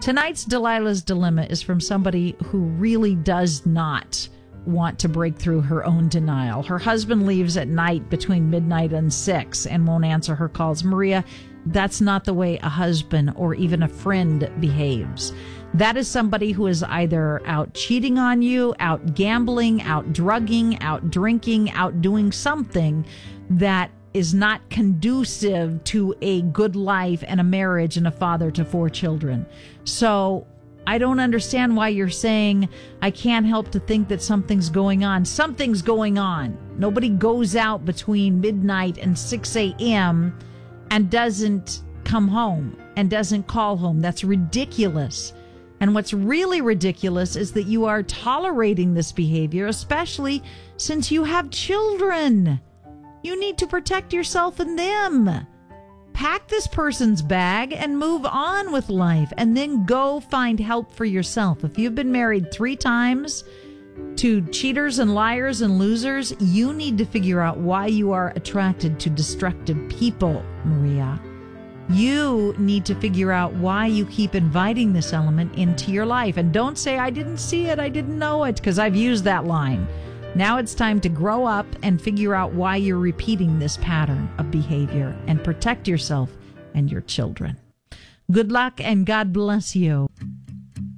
Tonight's Delilah's Dilemma is from somebody who really does not want to break through her own denial. Her husband leaves at night between midnight and 6 and won't answer her calls. Maria, that's not the way a husband or even a friend behaves. That is somebody who is either out cheating on you, out gambling, out drugging, out drinking, out doing something that is not conducive to a good life and a marriage and a father to 4 children. So I don't understand why you're saying, I can't help to think that something's going on. Something's going on. Nobody goes out between midnight and 6 a.m. and doesn't come home and doesn't call home. That's ridiculous. And what's really ridiculous is that you are tolerating this behavior, especially since you have children. You need to protect yourself and them. Pack this person's bag and move on with life, and then go find help for yourself. If you've been married 3 times to cheaters and liars and losers, you need to figure out why you are attracted to destructive people, Maria. You need to figure out why you keep inviting this element into your life. And don't say, I didn't see it, I didn't know it, because I've used that line. Now it's time to grow up and figure out why you're repeating this pattern of behavior and protect yourself and your children. Good luck and God bless you.